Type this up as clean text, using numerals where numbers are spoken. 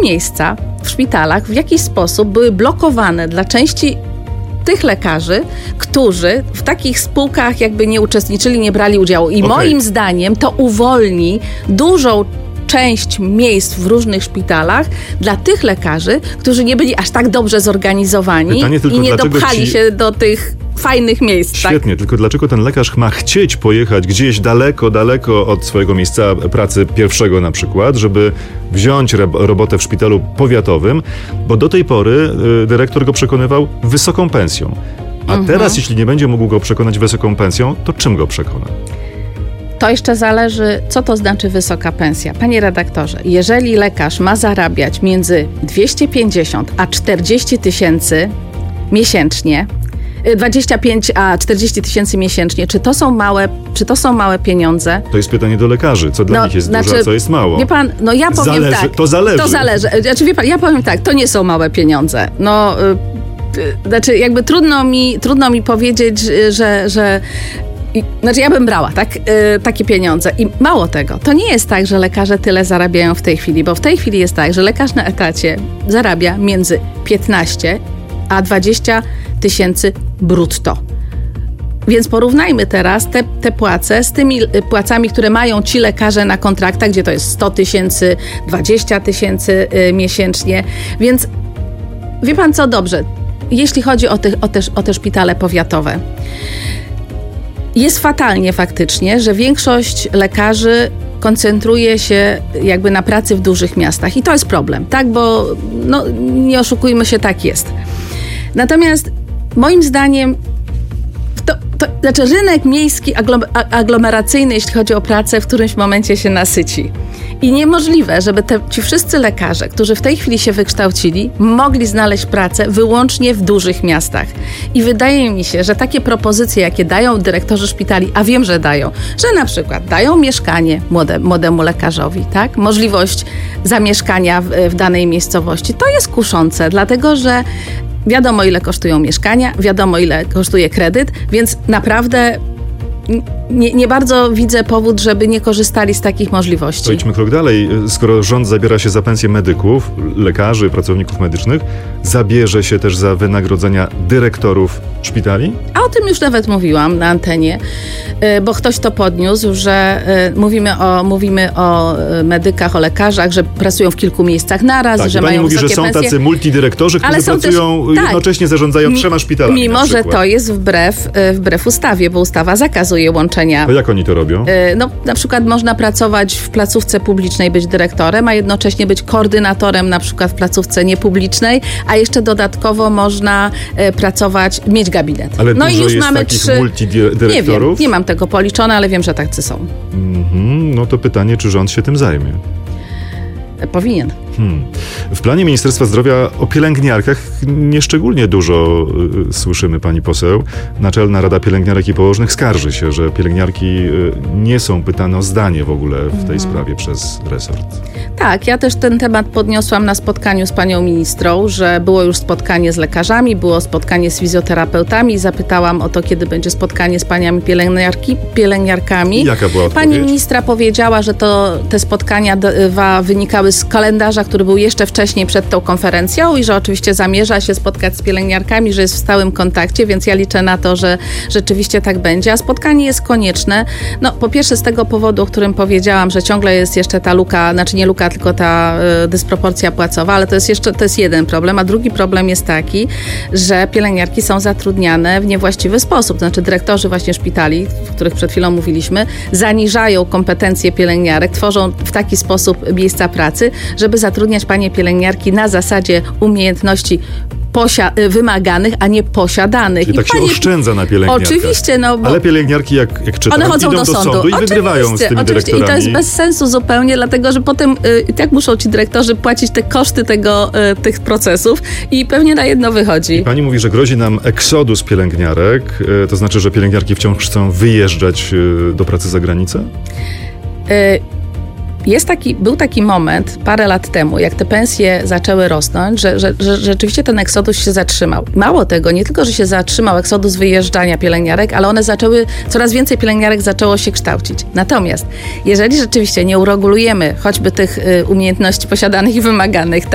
miejsca w szpitalach w jakiś sposób były blokowane dla części tych lekarzy, którzy w takich spółkach jakby nie uczestniczyli, nie brali udziału. I moim zdaniem to uwolni dużą część miejsc w różnych szpitalach dla tych lekarzy, którzy nie byli aż tak dobrze zorganizowani i nie dopchali się do tych fajnych miejsc. Świetnie, tak? Tylko dlaczego ten lekarz ma chcieć pojechać gdzieś daleko, daleko od swojego miejsca pracy pierwszego na przykład, żeby wziąć robotę w szpitalu powiatowym, bo do tej pory dyrektor go przekonywał wysoką pensją. A teraz, jeśli nie będzie mógł go przekonać wysoką pensją, to czym go przekona? To jeszcze zależy, co to znaczy wysoka pensja. Panie redaktorze, jeżeli lekarz ma zarabiać między 250 a 40 tysięcy miesięcznie, 25 a 40 tysięcy miesięcznie, czy to są małe pieniądze? To jest pytanie do lekarzy. Co dla nich jest dużo, a co jest mało? Wie pan, ja powiem tak. To zależy. Znaczy, wie pan, ja powiem tak, to nie są małe pieniądze. Znaczy, jakby trudno mi powiedzieć, że znaczy ja bym brała takie pieniądze. I mało tego, to nie jest tak, że lekarze tyle zarabiają w tej chwili, bo w tej chwili jest tak, że lekarz na etacie zarabia między 15 a 20 tysięcy brutto. Więc porównajmy teraz te płace z tymi płacami, które mają ci lekarze na kontraktach, gdzie to jest 100 tysięcy, 20 tysięcy miesięcznie. Więc wie pan co, dobrze, jeśli chodzi o te szpitale powiatowe. Jest fatalnie faktycznie, że większość lekarzy koncentruje się jakby na pracy w dużych miastach. I to jest problem, tak? Bo nie oszukujmy się, tak jest. Natomiast moim zdaniem znaczy rynek miejski aglomeracyjny, jeśli chodzi o pracę, w którymś momencie się nasyci. I niemożliwe, żeby ci wszyscy lekarze, którzy w tej chwili się wykształcili, mogli znaleźć pracę wyłącznie w dużych miastach. I wydaje mi się, że takie propozycje, jakie dają dyrektorzy szpitali, a wiem, że dają, że na przykład dają mieszkanie młodemu lekarzowi, tak? Możliwość zamieszkania w danej miejscowości. To jest kuszące, dlatego że wiadomo, ile kosztują mieszkania, wiadomo, ile kosztuje kredyt, więc naprawdę nie bardzo widzę powód, żeby nie korzystali z takich możliwości. To idźmy krok dalej. Skoro rząd zabiera się za pensje medyków, lekarzy, pracowników medycznych, zabierze się też za wynagrodzenia dyrektorów szpitali? A o tym już nawet mówiłam na antenie, bo ktoś to podniósł, że mówimy o medykach, o lekarzach, że pracują w kilku miejscach naraz, że mają wysokie pensje. Że są tacy multidyrektorzy, którzy pracują jednocześnie zarządzają 3 szpitalami. Mimo, że to jest wbrew ustawie, bo ustawa zakazuje łączenia. To jak oni to robią? Na przykład można pracować w placówce publicznej, być dyrektorem, a jednocześnie być koordynatorem na przykład w placówce niepublicznej, a jeszcze dodatkowo można mieć gabinet. Ale dużo i już jest mamy takich multidyrektorów? Nie mam tego policzone, ale wiem, że tacy są. No to pytanie, czy rząd się tym zajmie? Powinien. W planie Ministerstwa Zdrowia o pielęgniarkach nieszczególnie dużo słyszymy, pani poseł. Naczelna Rada Pielęgniarek i Położnych skarży się, że pielęgniarki nie są pytane o zdanie w ogóle w tej sprawie przez resort. Tak, ja też ten temat podniosłam na spotkaniu z panią ministrą, że było już spotkanie z lekarzami, było spotkanie z fizjoterapeutami i zapytałam o to, kiedy będzie spotkanie z paniami pielęgniarkami. Jaka była odpowiedź? Pani ministra powiedziała, że te spotkania wynikały z kalendarza, który był jeszcze wcześniej przed tą konferencją i że oczywiście zamierza się spotkać z pielęgniarkami, że jest w stałym kontakcie, więc ja liczę na to, że rzeczywiście tak będzie. A spotkanie jest konieczne. Po pierwsze z tego powodu, o którym powiedziałam, że ciągle jest jeszcze ta luka, znaczy nie luka, tylko ta dysproporcja płacowa, ale to jest jeden problem, a drugi problem jest taki, że pielęgniarki są zatrudniane w niewłaściwy sposób. Znaczy dyrektorzy właśnie szpitali, o których przed chwilą mówiliśmy, zaniżają kompetencje pielęgniarek, tworzą w taki sposób miejsca pracy, żeby zatrudniać panie pielęgniarki na zasadzie umiejętności wymaganych, a nie posiadanych. Czyli tak się oszczędza na pielęgniarkach. Oczywiście, ale pielęgniarki jak czytam, one chodzą do sądu i wygrywają z tymi dyrektorami. I to jest bez sensu zupełnie, dlatego że potem tak muszą ci dyrektorzy płacić te koszty tych procesów i pewnie na jedno wychodzi. I pani mówi, że grozi nam eksodus pielęgniarek, to znaczy, że pielęgniarki wciąż chcą wyjeżdżać do pracy za granicę? Był taki moment parę lat temu, jak te pensje zaczęły rosnąć, że rzeczywiście ten eksodus się zatrzymał. Mało tego, nie tylko, że się zatrzymał eksodus wyjeżdżania pielęgniarek, ale coraz więcej pielęgniarek zaczęło się kształcić. Natomiast jeżeli rzeczywiście nie uregulujemy choćby tych umiejętności posiadanych i wymaganych,